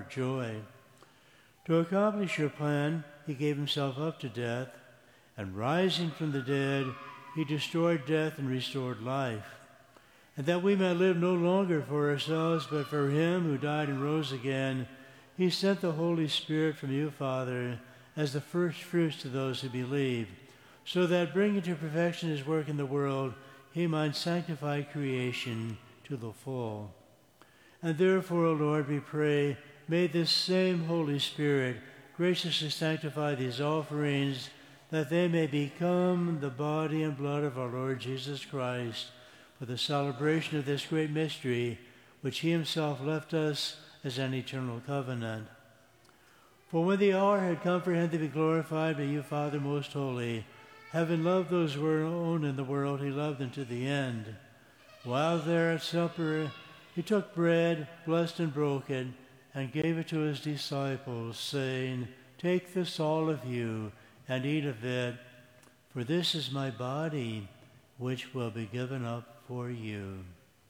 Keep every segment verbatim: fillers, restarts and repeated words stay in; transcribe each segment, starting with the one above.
joy. To accomplish your plan, he gave himself up to death, and rising from the dead, he destroyed death and restored life. And that we may live no longer for ourselves, but for him who died and rose again, he sent the Holy Spirit from you, Father, as the first fruits to those who believe, so that, bringing to perfection his work in the world, he might sanctify creation to the full. And therefore, O Lord, we pray, may this same Holy Spirit graciously sanctify these offerings, that they may become the body and blood of our Lord Jesus Christ, for the celebration of this great mystery, which he himself left us as an eternal covenant. For when the hour had come for him to be glorified by you, Father most holy, having loved those who were own in the world, he loved them to the end. While there at supper, he took bread, blessed and broke it, and gave it to his disciples, saying, "Take this, all of you, and eat of it, for this is my body, which will be given up for you."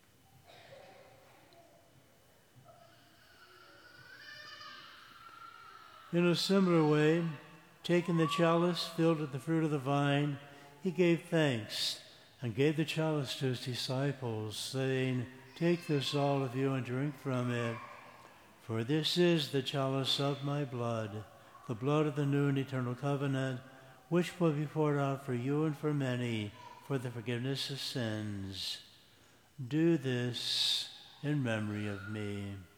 In a similar way, taking the chalice filled with the fruit of the vine, he gave thanks and gave the chalice to his disciples, saying, "Take this, all of you, and drink from it, for this is the chalice of my blood, the blood of the new and eternal covenant, which will be poured out for you and for many for the forgiveness of sins. Do this in memory of me."